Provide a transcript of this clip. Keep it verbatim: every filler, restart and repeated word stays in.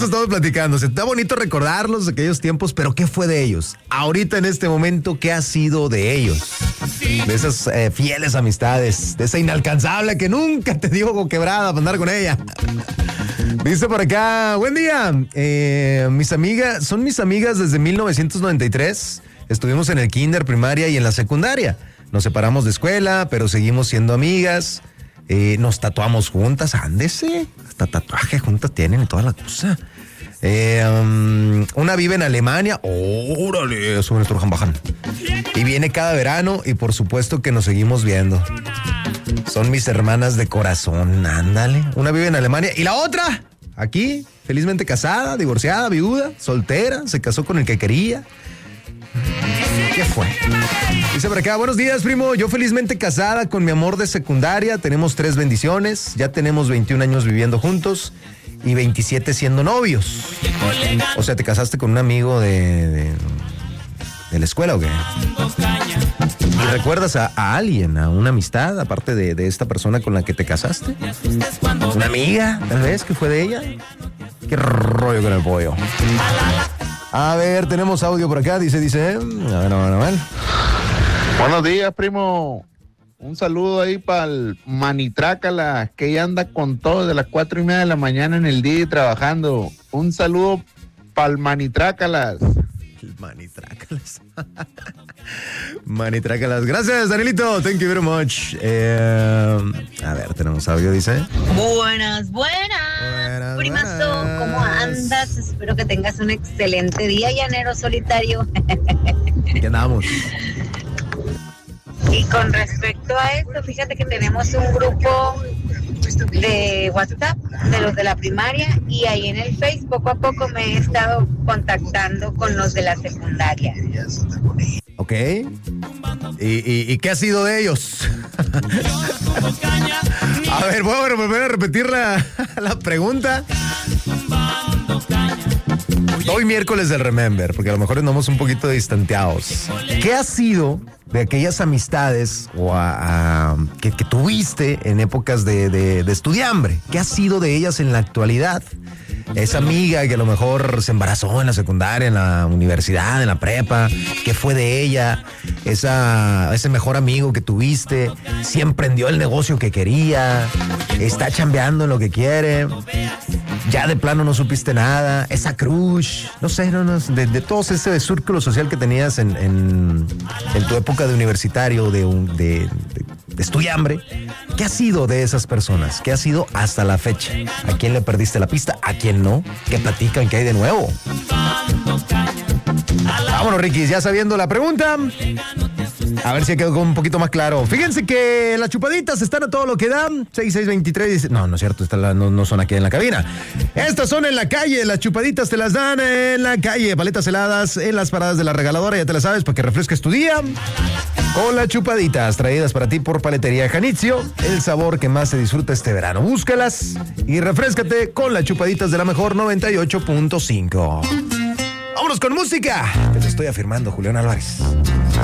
Estamos platicando, se está bonito recordarlos de aquellos tiempos, pero ¿qué fue de ellos? Ahorita en este momento, ¿qué ha sido de ellos? De esas eh, fieles amistades, de esa inalcanzable que nunca te dio quebrada para andar con ella. Dice por acá, buen día, eh, mis amigas, son mis amigas desde mil novecientos noventa y tres, estuvimos en el kinder, primaria y en la secundaria. Nos separamos de escuela, pero seguimos siendo amigas. Eh, nos tatuamos juntas, ándese. Hasta tatuaje juntas tienen y toda la cosa. Eh, um, una vive en Alemania. Órale, sube nuestro jambajan. Y viene cada verano y por supuesto que nos seguimos viendo. Son mis hermanas de corazón, ándale. Una vive en Alemania y la otra, aquí, felizmente casada, divorciada, viuda, soltera, se casó con el que quería. ¿Qué fue? Dice por acá, buenos días, primo. Yo felizmente casada con mi amor de secundaria. Tenemos tres bendiciones. Ya tenemos veintiún años viviendo juntos y veintisiete siendo novios. O sea, ¿te casaste con un amigo de, de, de la escuela o qué? ¿Y recuerdas a, a alguien, a una amistad, aparte de, de esta persona con la que te casaste? ¿Una amiga, tal vez, que fue de ella? ¿Qué rollo con el pollo? A ver, tenemos audio por acá, dice, dice, a ver, a ver, a ver. Buenos días, primo. Un saludo ahí para el Manitrácala, que ya anda con todo de las cuatro y media de la mañana en el día y trabajando. Un saludo para el Manitrácalas. El Manitrácalas. Manitrácalas. Gracias, Danielito. Thank you very much. Eh, a ver, tenemos audio, dice. Buenas, buenas. Buenas, primazo, buenas. ¿Cómo andas? Espero que tengas un excelente día, llanero solitario. ¿Qué andamos? Y con respecto a esto, fíjate que tenemos un grupo de WhatsApp de los de la primaria y ahí en el Face poco a poco me he estado contactando con los de la secundaria. Ok. ¿Y, y, y qué ha sido de ellos? A ver, voy a volver a repetir la, la pregunta. Hoy miércoles del Remember, porque a lo mejor andamos un poquito distanteados. ¿Qué ha sido de aquellas amistades o a, a, que, que tuviste en épocas de, de, de estudiambre? ¿Qué ha sido de ellas en la actualidad? Esa amiga que a lo mejor se embarazó en la secundaria, en la universidad, en la prepa, ¿qué fue de ella? Esa, ese mejor amigo que tuviste, si emprendió el negocio que quería, está chambeando en lo que quiere, ya de plano no supiste nada, esa crush, no sé, no, no, de, de todo ese círculo social que tenías en, en, en tu época de universitario, de, un, de, de, de estudiambre. ¿Qué ha sido de esas personas? ¿Qué ha sido hasta la fecha? ¿A quién le perdiste la pista? ¿A quién no? ¿Qué platican? ¿Qué hay de nuevo? Vámonos, Ricky, ya sabiendo la pregunta. A ver si quedó un poquito más claro. Fíjense que las chupaditas están a todo lo que dan. seis seis veintitrés. No, no es cierto, esta la, no, no son aquí en la cabina. Estas son en la calle. Las chupaditas te las dan en la calle. Paletas heladas en las paradas de la regaladora. Ya te la sabes, para que refresques tu día. Con las chupaditas traídas para ti por Paletería Janitzio. El sabor que más se disfruta este verano. Búscalas y refréscate con las chupaditas de la mejor noventa y ocho punto cinco. Vámonos con música. Te lo estoy afirmando, Julián Álvarez.